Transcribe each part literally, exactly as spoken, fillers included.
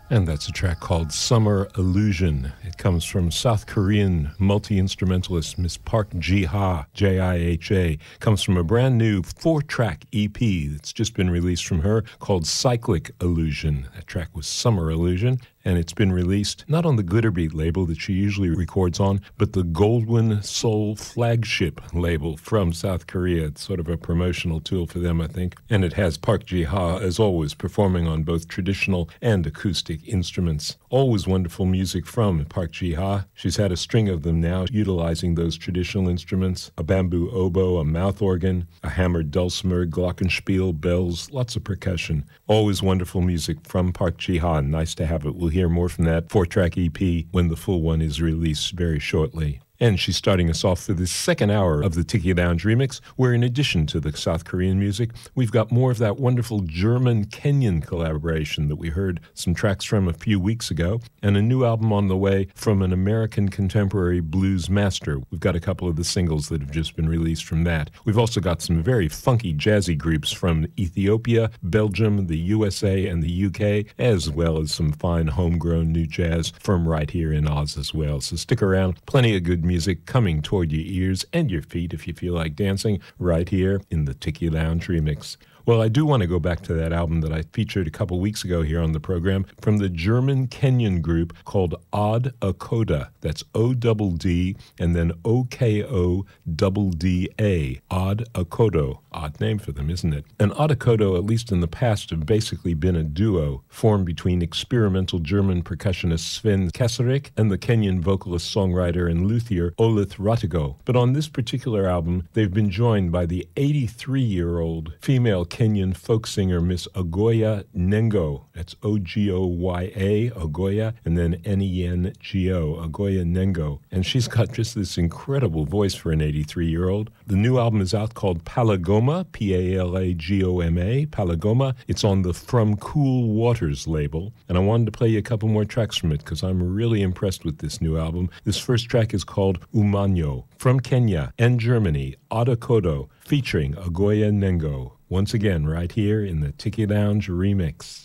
And that's a track called Summer Illusion. It comes from South Korean multi-instrumentalist Miss Park Ji-ha, J I H A. Comes from a brand new four-track E P that's just been released from her called Cyclic Illusion. That track was Summer Illusion, and it's been released not on the Glitterbeat label that she usually records on, but the Goldwyn Soul flagship label from South Korea. It's sort of a promotional tool for them, I think. And it has Park Ji-ha, as always, performing on both traditional and acoustic instruments. Always wonderful music from Park Ji-ha. She's had a string of them now, utilizing those traditional instruments, a bamboo oboe, a mouth organ, a hammered dulcimer, glockenspiel, bells, lots of percussion. Always wonderful music from Park Ji-ha. Nice to have it. We'll hear more from that four-track E P when the full one is released very shortly. And she's starting us off for this second hour of the Tiki Lounge Remix, where in addition to the South Korean music, we've got more of that wonderful German-Kenyan collaboration that we heard some tracks from a few weeks ago, and a new album on the way from an American contemporary blues master. We've got a couple of the singles that have just been released from that. We've also got some very funky jazzy groups from Ethiopia, Belgium, the U S A, and the U K, as well as some fine homegrown new jazz from right here in Oz as well. So stick around. Plenty of good music coming toward your ears and your feet if you feel like dancing right here in the Tiki Lounge Remix. Well, I do want to go back to that album that I featured a couple weeks ago here on the program from the German-Kenyan group called Odd Akoda. That's O D D and then O K O D D A. Odd Akodo. Odd name for them, isn't it? And Odd Akodo, at least in the past, have basically been a duo formed between experimental German percussionist Sven Kasarik and the Kenyan vocalist, songwriter, and luthier Olith Ratigo. But on this particular album, they've been joined by the eighty-three-year-old female Kenyan folk singer Miss Ogoya Nengo. That's O G O Y A, Ogoya, and then N E N G O, Ogoya Nengo. And she's got just this incredible voice for an eighty-three-year-old. The new album is out called Palagoma, P A L A G O M A, Palagoma. It's on the From Cool Waters label. And I wanted to play you a couple more tracks from it because I'm really impressed with this new album. This first track is called Umanyo. From Kenya and Germany, Odd Akodo, featuring Ogoya Nengo. Once again, right here in the Tiki Lounge Remix.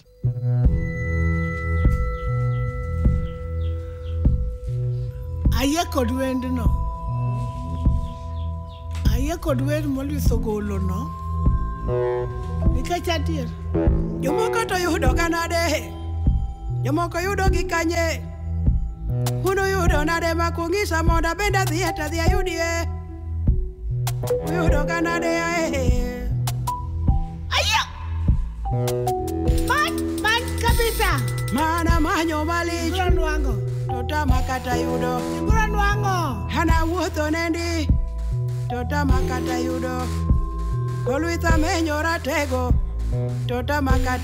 Aye kodwend no. Aye kodwend moli sogolo no. Nikachatir. Yomoko to yudo ganade. Yomoko yudo gikanye. Uno yudo nade makungisa monda benda thieta thia yudie. Yudo ganade ae. Mat, mat kabisa. Mana manyo malich. Nguran wango. Tota makata yudo. Nguran wango. Hana wuotho nendi. Tota makata yudo. Kolwitha menyo ratego. Tota makata